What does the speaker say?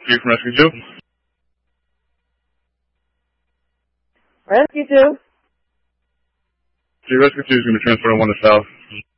Chief from Rescue 2. Rescue 2. Chief, Rescue 2 is going to be transferring 1 to South.